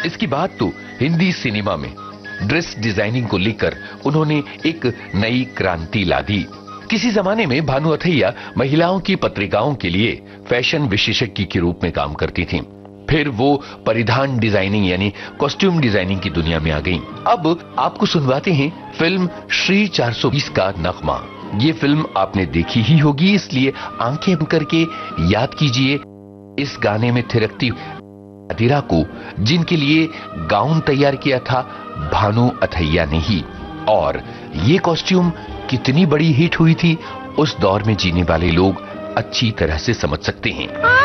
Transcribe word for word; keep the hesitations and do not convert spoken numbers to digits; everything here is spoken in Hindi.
इसकी बात तो हिंदी सिनेमा में ड्रेस डिजाइनिंग को लेकर उन्होंने एक नई क्रांति ला दी। किसी जमाने में भानु अथैया महिलाओं की पत्रिकाओं के लिए फैशन विशेषज्ञ के रूप में काम करती थीं। फिर वो परिधान डिजाइनिंग यानी कॉस्ट्यूम डिजाइनिंग की दुनिया में आ गईं। अब आपको सुनवाते हैं फिल्म श्री चार सौ बीस का नगमा। ये फिल्म आपने देखी ही होगी, इसलिए आंखें बंद करके याद कीजिए इस गाने में थिरकती अधीरा को, जिनके लिए गाउन तैयार किया था भानु अथैया ने ही। और ये कॉस्ट्यूम कितनी बड़ी हिट हुई थी उस दौर में जीने वाले लोग अच्छी तरह से समझ सकते हैं।